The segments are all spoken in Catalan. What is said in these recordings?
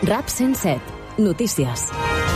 RAP 107. Notícies.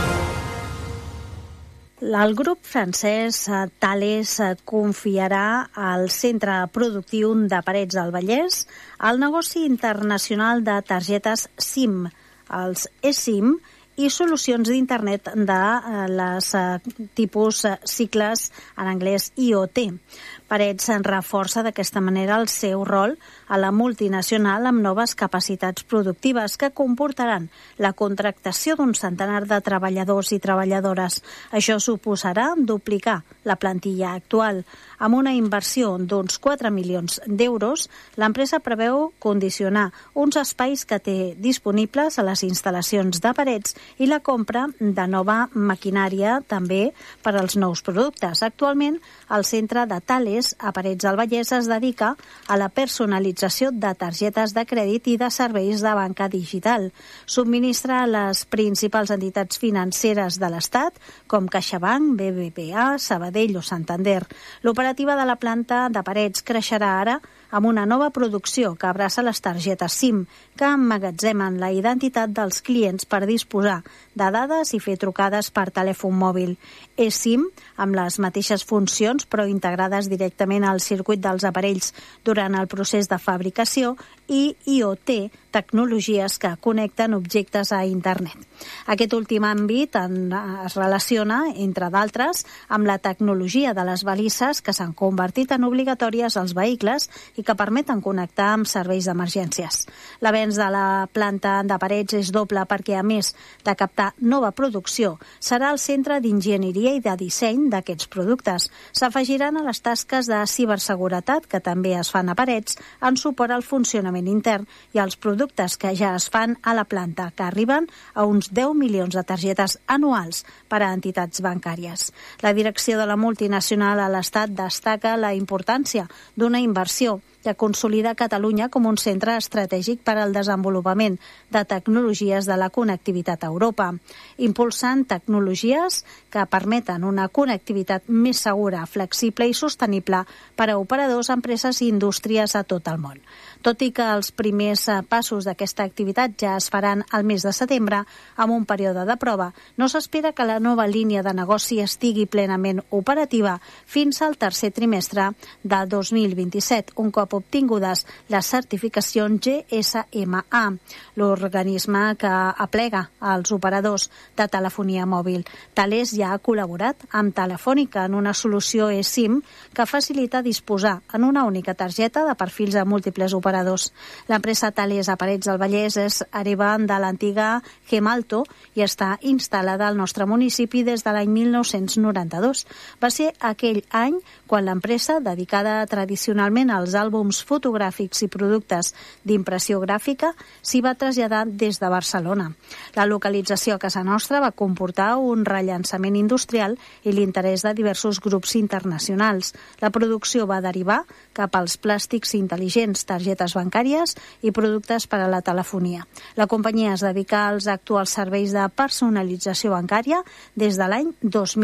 El grup francès Thales confiarà al centre productiu de Parets del Vallès el negoci internacional de targetes SIM, els eSIM, i solucions d'internet de les tipus cicles en anglès IoT. Parets reforça d'aquesta manera el seu rol a la multinacional amb noves capacitats productives que comportaran la contractació d'un centenar de treballadors i treballadores. Això suposarà duplicar la plantilla actual. Amb una inversió d'uns 4 milions d'euros, l'empresa preveu condicionar uns espais que té disponibles a les instal·lacions de Parets i la compra de nova maquinària també per als nous productes. Actualment, el centre de Thales a Parets del Vallès es dedica a la personalització de targetes de crèdit i de serveis de banca digital. Subministra a les principals entitats financeres de l'Estat, com CaixaBank, BBVA, Sabadell o Santander. L'operativa de la planta de Parets creixerà ara amb una nova producció que abraça les targetes SIM, que emmagatzemen la identitat dels clients per disposar de dades i fer trucades per telèfon mòbil. eSIM, amb les mateixes funcions però integrades directament al circuit dels aparells durant el procés de fabricació, i IoT, tecnologies que connecten objectes a internet. Aquest últim àmbit es relaciona, entre d'altres, amb la tecnologia de les balises que s'han convertit en obligatòries als vehicles i que permeten connectar amb serveis d'emergències. L'avenç de la planta de Parets és doble perquè, a més de captar nova producció, serà el centre d'enginyeria i de disseny d'aquests productes. S'afegiran a les tasques de ciberseguretat, que també es fan a Parets, en suport al funcionament intern i als productes que ja es fan a la planta, que arriben a uns 10 milions de targetes anuals per a entitats bancàries. La direcció de la multinacional a l'Estat destaca la importància d'una inversió que consolida Catalunya com un centre estratègic per al desenvolupament de tecnologies de la connectivitat a Europa, impulsant tecnologies que permeten una connectivitat més segura, flexible i sostenible per a operadors, empreses i indústries a tot el món. Tot i que els primers passos d'aquesta activitat ja es faran al mes de setembre, amb un període de prova, no s'espera que la nova línia de negoci estigui plenament operativa fins al tercer trimestre de 2027, un cop obtingudes les certificacions GSMA, l'organisme que aplega als operadors de telefonia mòbil. Thales ja ha col·laborat amb Telefònica en una solució eSIM que facilita disposar en una única targeta de perfils a múltiples operadors. L'empresa Thales a Parets del Vallès és hereva de l'antiga Gemalto i està instal·lada al nostre municipi des de l'any 1992. Va ser aquell any quan l'empresa, dedicada tradicionalment als àlbums fotogràfics i productes d'impressió gràfica, s'hi va traslladar des de Barcelona. La localització a casa nostra va comportar un rellançament industrial i l'interès de diversos grups internacionals. La producció va derivar cap als plàstics intel·ligents, targetes bancàries i productes per a la telefonia. La companyia es dedica als actuals serveis de personalització bancària des de l'any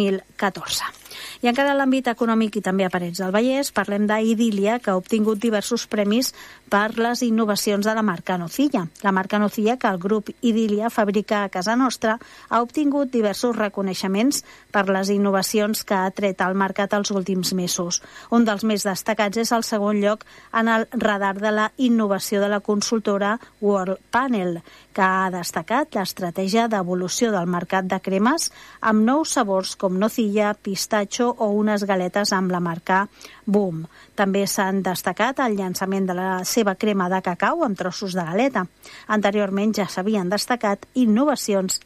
2014. I encara a l'àmbit econòmic i també a Parets del Vallès, parlem d'Idília, que ha obtingut diversos premis per les innovacions de la marca Nocilla. La marca Nocilla, que el grup Idília fabrica a casa nostra, ha obtingut diversos reconeixements per les innovacions que ha tret al mercat els últims mesos. Un dels més destacats és el segon lloc en el radar de la innovació de la consultora World Panel, que ha destacat l'estratègia d'evolució del mercat de cremes amb nous sabors com nocilla, pistatxo o unes galetes amb la marca Boom. També s'han destacat el llançament de la seva crema de cacau amb trossos de galeta. Anteriorment ja s'havien destacat innovacions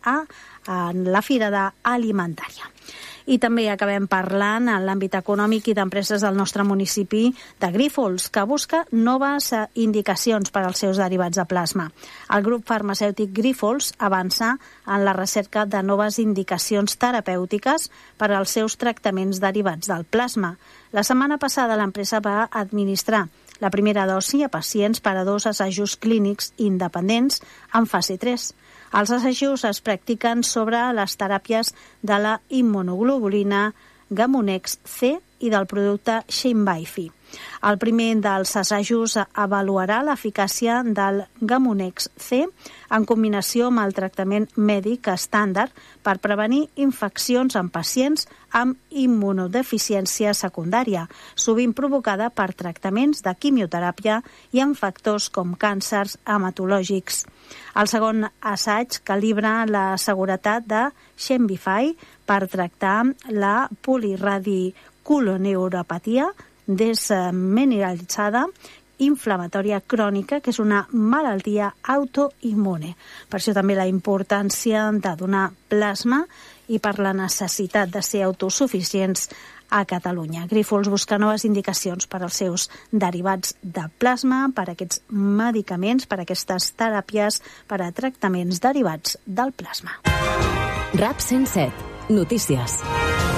en la Fira d'Alimentària. I també acabem parlant en l'àmbit econòmic i d'empreses del nostre municipi de Grífols, que busca noves indicacions per als seus derivats de plasma. El grup farmacèutic Grífols avança en la recerca de noves indicacions terapèutiques per als seus tractaments derivats del plasma. La setmana passada l'empresa va administrar la primera dosi a pacients per a 2 assajos clínics independents en fase 3. Els assajos es practiquen sobre les teràpies de la immunoglobulina Gamunex C i del producte Shinbaifi. El primer dels assajos avaluarà l'eficàcia del Gamunex C en combinació amb el tractament mèdic estàndard per prevenir infeccions en pacients amb immunodeficiència secundària, sovint provocada per tractaments de quimioteràpia i en factors com càncers hematològics. El segon assaig calibra la seguretat de Xembify per tractar la poliradiculoneuropatia desmineralitzada inflamatòria crònica, que és una malaltia autoimmune. Per això també la importància de donar plasma i per la necessitat de ser autosuficients a Catalunya. Grífols busca noves indicacions per als seus derivats de plasma, per a aquests medicaments, per a aquestes teràpies, per a tractaments derivats del plasma. RAP 107. Notícies.